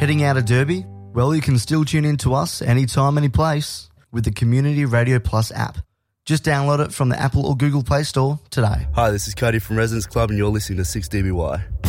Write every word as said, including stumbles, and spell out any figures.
Heading out of Derby? Well, you can still tune in to us anytime, any place with the Community Radio Plus app. Just download it from the Apple or Google Play Store today. Hi, this is Cody from Residence Club and you're listening to six D B Y.